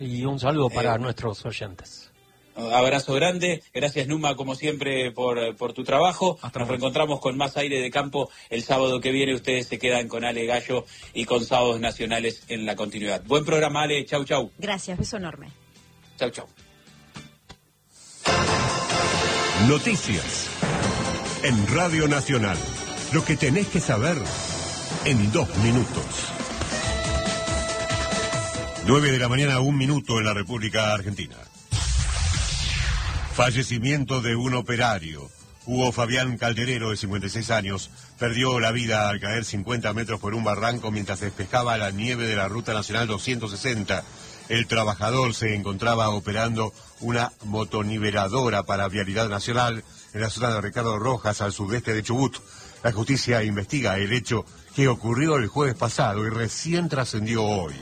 Y un saludo para nuestros oyentes. Abrazo grande, gracias Numa como siempre por tu trabajo. Nos reencontramos con más Aire de Campo el sábado que viene. Ustedes se quedan con Ale Gallo y con Sábados Nacionales en la continuidad. Buen programa, Ale, chau chau. Gracias, beso enorme. Chau chau. Noticias en Radio Nacional. Lo que tenés que saber en 2 minutos. 9 de la mañana, 1 minuto en la República Argentina. Fallecimiento de un operario. Hugo Fabián Calderero, de 56 años, perdió la vida al caer 50 metros por un barranco mientras despejaba la nieve de la Ruta Nacional 260. El trabajador se encontraba operando una motoniveladora para Vialidad Nacional en la zona de Ricardo Rojas, al sudeste de Chubut. La justicia investiga el hecho que ocurrió el jueves pasado y recién trascendió hoy.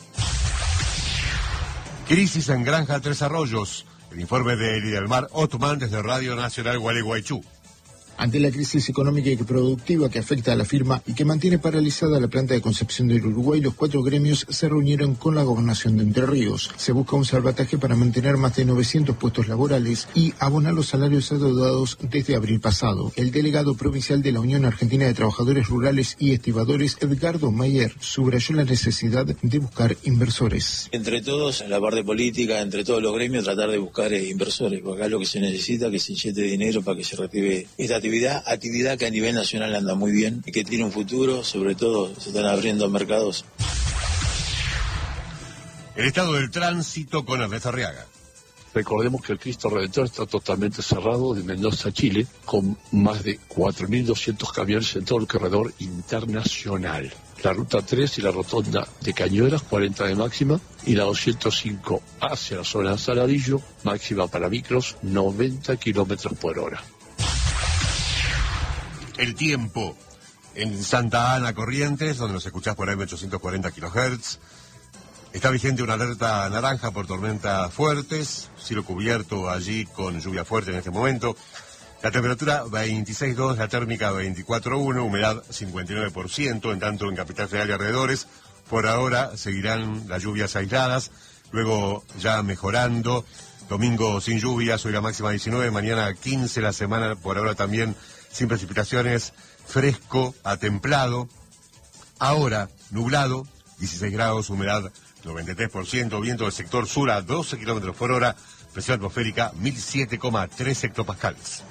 Crisis en Granja Tres Arroyos. El informe de Lidelmar Ottman desde Radio Nacional Gualeguaychú. Ante la crisis económica y productiva que afecta a la firma y que mantiene paralizada la planta de Concepción del Uruguay, los 4 gremios se reunieron con la Gobernación de Entre Ríos. Se busca un salvataje para mantener más de 900 puestos laborales y abonar los salarios adeudados desde abril pasado. El delegado provincial de la Unión Argentina de Trabajadores Rurales y Estibadores, Edgardo Mayer, subrayó la necesidad de buscar inversores. Entre todos, en la parte política, entre todos los gremios, tratar de buscar inversores, porque acá lo que se necesita es que se inyecte dinero para que se reactive esta actividad que a nivel nacional anda muy bien y que tiene un futuro, sobre todo se están abriendo mercados. El estado del tránsito con Ernesto Arriaga. Recordemos que el Cristo Redentor está totalmente cerrado de Mendoza a Chile, con más de 4.200 camiones en todo el corredor internacional. La ruta 3 y la rotonda de Cañuelas, 40 de máxima, y la 205 hacia la zona de Saladillo, máxima para micros, 90 kilómetros por hora. El tiempo en Santa Ana, Corrientes, donde nos escuchás por AM840 kHz. Está vigente una alerta naranja por tormentas fuertes, cielo cubierto allí con lluvia fuerte en este momento. La temperatura 26,2, la térmica 24,1, humedad 59%, en tanto en Capital Federal y alrededores. Por ahora seguirán las lluvias aisladas, luego ya mejorando. Domingo sin lluvias, hoy la máxima 19, mañana 15, la semana por ahora también sin precipitaciones, fresco a templado. Ahora nublado, 16 grados, humedad 93%, viento del sector sur a 12 kilómetros por hora, presión atmosférica 1007,3 hectopascales.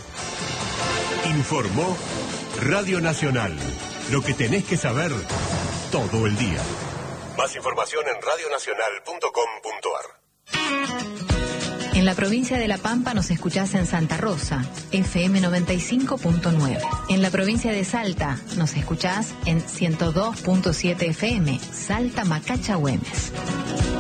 Informó Radio Nacional. Lo que tenés que saber todo el día. Más información en radionacional.com.ar. En la provincia de La Pampa nos escuchás en Santa Rosa, FM 95.9. En la provincia de Salta nos escuchás en 102.7 FM, Salta Macacha Güemes.